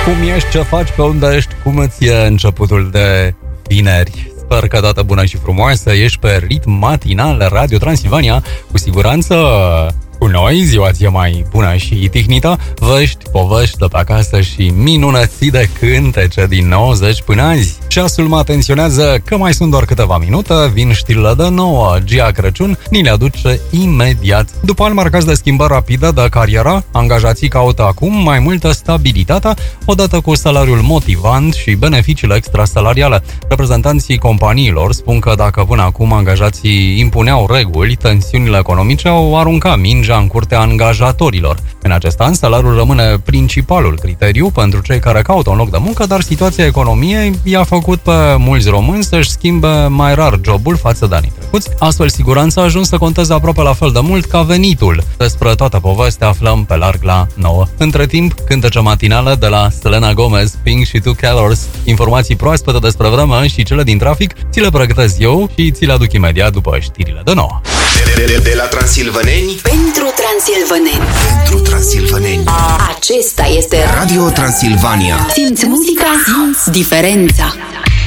Cum ești, ce faci, pe unde ești, cum îți e începutul de vineri? Sper că dată bună și frumoasă, ești pe ritm matinal Radio Transilvania. Cu siguranță cu noi ziua ți-e mai bună și tihnită, vești, povești de pe acasă și minunății de cântece din 90 până azi. Ceasul mă atenționează că mai sunt doar câteva minute, vin știrile de 9, Gia Crăciun ni le aduce imediat. După ani marcați de schimbări rapide de carieră, angajații caută acum mai multă stabilitate, odată cu salariul motivant și beneficiile extrasalariale. Reprezentanții companiilor spun că dacă până acum angajații impuneau reguli, tensiunile economice au aruncat mingea în curtea angajatorilor. În acest an, salariul rămâne principalul criteriu pentru cei care caută un loc de muncă, dar situația economiei i-a făcut pe mulți români să-și schimbe mai rar jobul față de anii trecuți. Astfel, siguranța a ajuns să conteze aproape la fel de mult ca venitul. Despre toată povestea aflăm pe larg la 9. Între timp, cântece matinale de la Selena Gomez, Pink și Two Colors, informații proaspete despre vreme și cele din trafic, ți le pregătesc eu și ți le aduc imediat după știrile de 9. De la transilvaneni pentru transilvaneni. Pentru transilvaneni. Acesta este Radio Transilvania. Simți muzica, simți diferența.